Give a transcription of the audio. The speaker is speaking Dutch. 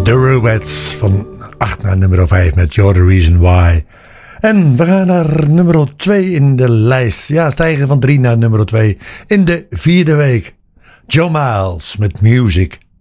The Rubettes van 8 naar nummer 5 met You're the Reason Why. En we gaan naar nummer 2 in de lijst. Ja, stijgen van 3 naar nummer 2 in de 4e week. Joe Miles met Music.